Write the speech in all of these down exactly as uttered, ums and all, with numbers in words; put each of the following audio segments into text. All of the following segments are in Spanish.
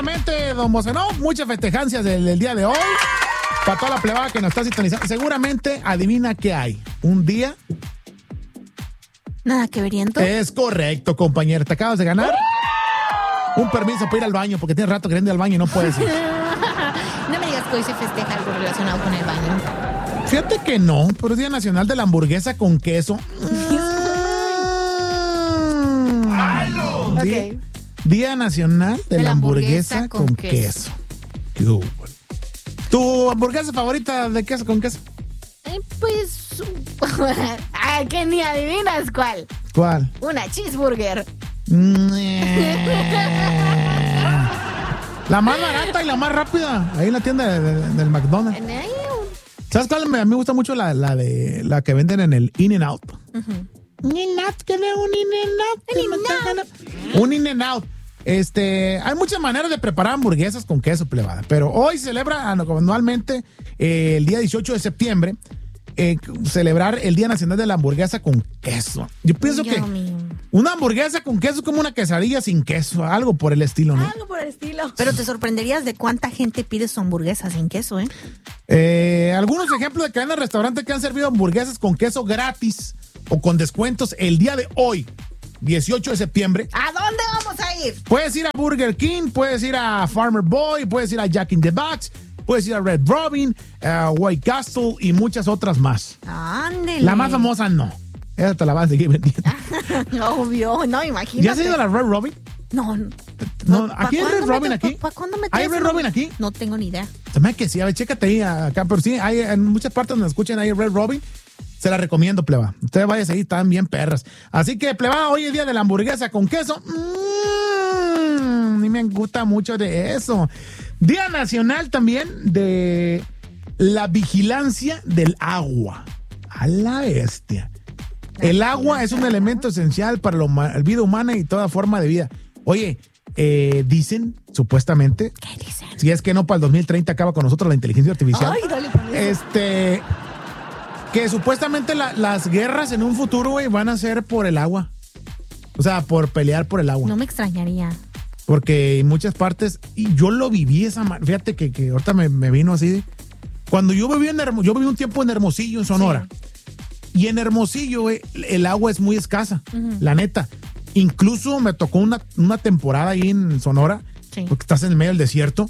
Efectivamente, don Bocenó, muchas festejancias del, del día de hoy. Para toda la plebada que nos está sintonizando. Seguramente adivina qué hay. Un día. Nada que veriento. Es correcto, compañero. Te acabas de ganar un permiso para ir al baño, porque tienes rato queriendo ir al baño y no puedes ir. No me digas que hoy se festeja algo relacionado con el baño. Fíjate que no, pero es Día Nacional de la Hamburguesa con queso. Ok. Día, Día Nacional de, de la Hamburguesa, hamburguesa con, con queso. queso. ¿Tu hamburguesa favorita de queso con queso? Eh, pues... ah, que ni adivinas cuál. ¿Cuál? Una cheeseburger. La más barata y la más rápida. Ahí en la tienda de, de, del McDonald's. ¿Sabes cuál? A mí me gusta mucho la, la de la que venden en el In-N-Out. Uh-huh. In-N-Out, que de un In-N-Out. Un In-N-Out. Este, hay muchas maneras de preparar hamburguesas con queso, plebada, pero hoy se celebra anualmente eh, el día dieciocho de septiembre, eh, celebrar el Día Nacional de la Hamburguesa con queso. Yo pienso Dios que mío. Una hamburguesa con queso es como una quesadilla sin queso, algo por el estilo, ¿no? Algo por el estilo. Pero te sorprenderías de cuánta gente pide su hamburguesa sin queso, ¿eh? eh algunos ejemplos de cadenas de restaurantes que han servido hamburguesas con queso gratis o con descuentos el día de hoy. dieciocho de septiembre. ¿A dónde vamos a ir? Puedes ir a Burger King, puedes ir a Farmer Boy, puedes ir a Jack in the Box, puedes ir a Red Robin, a White Castle y muchas otras más. Ándele. La más famosa no. Esa te la vas a seguir vendiendo. Obvio, no, imagínate. ¿Ya has ido a la Red Robin? No, no. no ¿Aquí hay Red Robin aquí? ¿Para cuándo me ¿Hay Red Robin aquí? No tengo ni idea. También que sí, a ver, chécate ahí acá, pero sí, hay en muchas partes donde escuchan ahí Red Robin. Se la recomiendo, pleba. Ustedes vayan a seguir, están bien perras. Así que, pleba, hoy es día de la hamburguesa con queso. Mmm, a mí me gusta mucho de eso. Día Nacional también de la vigilancia del agua. A la bestia. El agua es un elemento esencial para la vida humana y toda forma de vida. Oye, eh, dicen, supuestamente, ¿qué dicen? Si es que no, para el dos mil treinta acaba con nosotros la inteligencia artificial. Ay, dale, dale. Este... Que supuestamente la, las guerras en un futuro, güey, van a ser por el agua. O sea, por pelear por el agua. No me extrañaría. Porque en muchas partes, y yo lo viví esa manera. Fíjate que, que ahorita me, me vino así. Cuando yo viví en Hermosillo, yo viví un tiempo en Hermosillo, en Sonora. Sí. Y en Hermosillo, güey, el agua es muy escasa, uh-huh. La neta. Incluso me tocó una, una temporada ahí en Sonora, sí. Porque estás en el medio del desierto,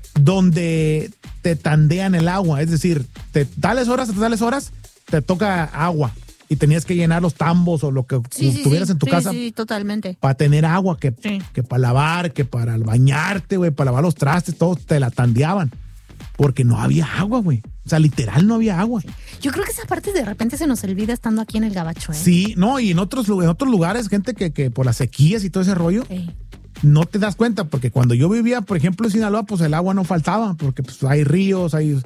donde te tandean el agua. Es decir, te tales horas, te tales horas, te toca agua y tenías que llenar los tambos o lo que sí, sí, tuvieras sí, en tu sí, casa. Sí, totalmente. Para tener agua, que, sí. que para lavar, que para bañarte, güey, para lavar los trastes, todo te la tandeaban. Porque no había agua, güey. O sea, literal no había agua. Yo creo que esa parte de repente se nos olvida estando aquí en el Gabacho, ¿eh? Sí, no, y en otros, en otros lugares, gente que, que por las sequías y todo ese rollo, sí. No te das cuenta, porque cuando yo vivía, por ejemplo, en Sinaloa, pues el agua no faltaba, porque pues hay ríos, hay,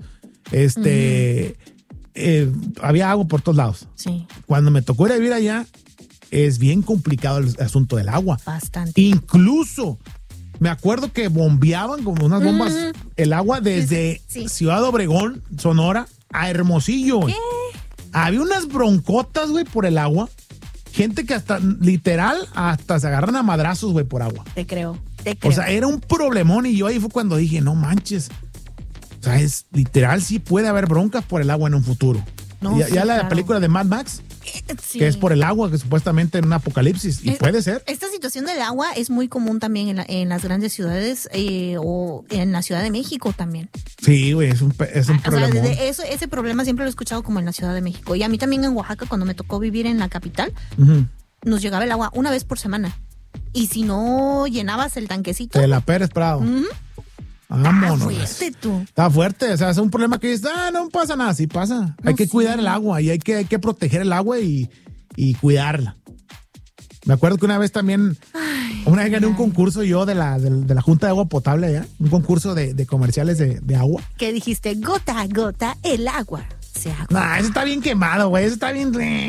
este, uh-huh. eh, había agua por todos lados. Sí. Cuando me tocó ir a vivir allá, es bien complicado el asunto del agua. Bastante. Incluso, me acuerdo que bombeaban como unas bombas uh-huh. el agua desde sí. Ciudad Obregón, Sonora, a Hermosillo. ¿Qué? Había unas broncotas, güey, por el agua. Gente que hasta, literal, hasta se agarran a madrazos, güey, por agua. Te creo, te creo. O sea, era un problemón y yo ahí fue cuando dije, no manches. O sea, es literal, sí puede haber broncas por el agua en un futuro. No, ya, sí, ya la claro. película de Mad Max, sí. que es por el agua, que supuestamente en un apocalipsis, y es, puede ser. Esta situación del agua es muy común también en, la, en las grandes ciudades eh, o en la Ciudad de México también. Sí, güey, es un, es un o problema. Sea, de eso, ese problema siempre lo he escuchado como en la Ciudad de México. Y a mí también en Oaxaca, cuando me tocó vivir en la capital, uh-huh. nos llegaba el agua una vez por semana. Y si no llenabas el tanquecito... De la Pérez Prado. Uh-huh. Vámonos. Está fuerte, tú. Está fuerte, o sea, es un problema que dices, ah, no pasa nada, sí pasa. No, hay que sí. cuidar el agua y hay que, hay que proteger el agua y, y cuidarla. Me acuerdo que una vez también, ay, una vez gané ay. un concurso yo de la, de, de la Junta de Agua Potable allá, un concurso de, de comerciales de, de agua. ¿Qué dijiste? Gota a gota, el agua se agua. Nah, eso está bien quemado, güey, eso está bien...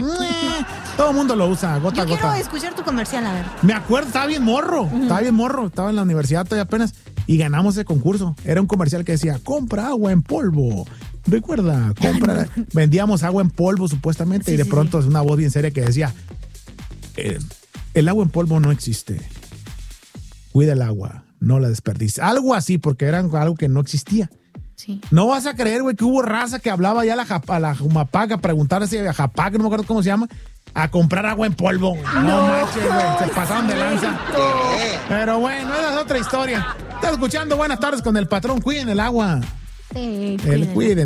Todo el mundo lo usa, gota yo a gota. Yo quiero escuchar tu comercial, a ver. Me acuerdo, estaba bien morro, uh-huh. estaba bien morro, estaba en la universidad todavía apenas y ganamos ese concurso. Era un comercial que decía, compra agua en polvo. Recuerda, compra... Vendíamos agua en polvo supuestamente sí, y de sí, pronto sí. es una voz bien seria que decía, eh, el agua en polvo no existe. Cuida el agua, no la desperdicies. Algo así, porque era algo que no existía. Sí. No vas a creer, güey, que hubo raza que hablaba ya a la, a la Jumapac a preguntar si a Japac, no me acuerdo cómo se llama, a comprar agua en polvo. No, no manches, güey, se pasaron de lanza. Pero bueno, esa es otra historia. Estás escuchando Buenas Tardes con el Patrón. Cuiden el agua. Sí, el cuiden.